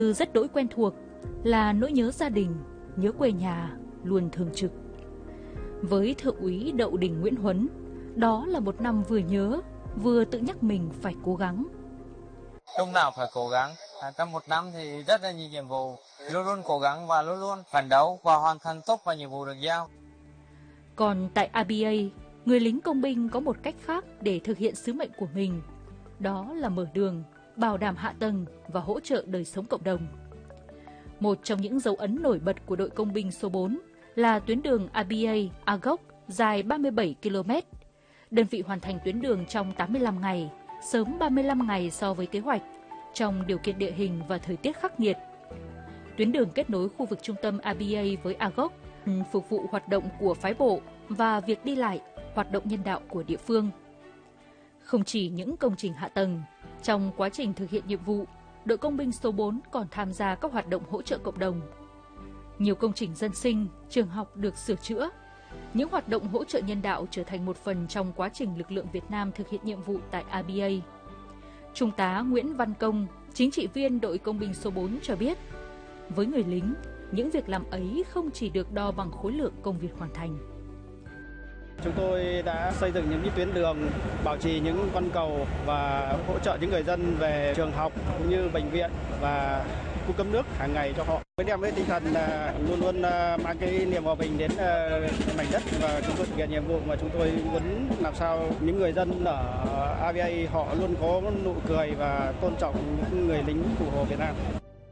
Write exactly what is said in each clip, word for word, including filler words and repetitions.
Rất đỗi quen thuộc là nỗi nhớ gia đình, nhớ quê nhà luôn thường trực. Với Thượng úy Đậu Đình Nguyễn Huấn, đó là một năm vừa nhớ, vừa tự nhắc mình phải cố gắng. Lúc nào phải cố gắng, à, trong một năm thì rất là nhiều nhiệm vụ, luôn luôn cố gắng và luôn luôn phấn đấu và hoàn thành tốt vào nhiệm vụ được giao. Còn tại a bê a, người lính công binh có một cách khác để thực hiện sứ mệnh của mình, đó là mở đường, bảo đảm hạ tầng và hỗ trợ đời sống cộng đồng. Một trong những dấu ấn nổi bật của đội công binh số bốn là tuyến đường a bê a Agok dài ba mươi bảy ki lô mét. Đơn vị hoàn thành tuyến đường trong tám mươi lăm ngày, sớm ba mươi lăm ngày so với kế hoạch, trong điều kiện địa hình và thời tiết khắc nghiệt. Tuyến đường kết nối khu vực trung tâm a bê a với Agok, phục vụ hoạt động của phái bộ và việc đi lại, hoạt động nhân đạo của địa phương. Không chỉ những công trình hạ tầng, trong quá trình thực hiện nhiệm vụ, đội công binh số bốn còn tham gia các hoạt động hỗ trợ cộng đồng. Nhiều công trình dân sinh, trường học được sửa chữa. Những hoạt động hỗ trợ nhân đạo trở thành một phần trong quá trình lực lượng Việt Nam thực hiện nhiệm vụ tại a bê a. Trung tá Nguyễn Văn Công, chính trị viên đội công binh số bốn cho biết, với người lính, những việc làm ấy không chỉ được đo bằng khối lượng công việc hoàn thành. Chúng tôi đã xây dựng những tuyến đường, bảo trì những con cầu và hỗ trợ những người dân về trường học cũng như bệnh viện và cung cấp nước hàng ngày cho họ. Với đem với tinh thần là luôn luôn mang cái niềm hòa bình đến mảnh đất và chúng tôi thực hiện nhiệm vụ mà chúng tôi muốn làm sao những người dân ở a bê a họ luôn có nụ cười và tôn trọng những người lính cụ Hồ Việt Nam.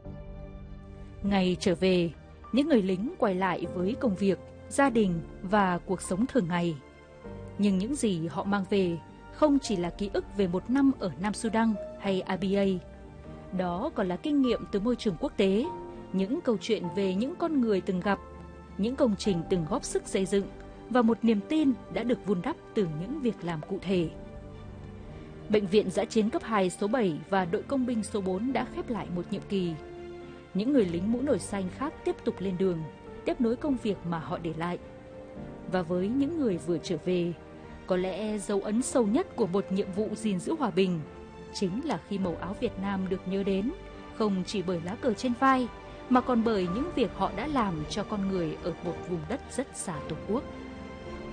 Ngày trở về, những người lính quay lại với công việc, gia đình và cuộc sống thường ngày. Nhưng những gì họ mang về không chỉ là ký ức về một năm ở Nam Sudan hay a bê a. Đó còn là kinh nghiệm từ môi trường quốc tế, những câu chuyện về những con người từng gặp, những công trình từng góp sức xây dựng và một niềm tin đã được vun đắp từ những việc làm cụ thể. Bệnh viện Dã chiến cấp hai số bảy và đội công binh số bốn đã khép lại một nhiệm kỳ. Những người lính mũ nổi xanh khác tiếp tục lên đường, tiếp nối công việc mà họ để lại. Và với những người vừa trở về, có lẽ dấu ấn sâu nhất của một nhiệm vụ gìn giữ hòa bình chính là khi màu áo Việt Nam được nhớ đến, không chỉ bởi lá cờ trên vai, mà còn bởi những việc họ đã làm cho con người ở một vùng đất rất xa Tổ quốc.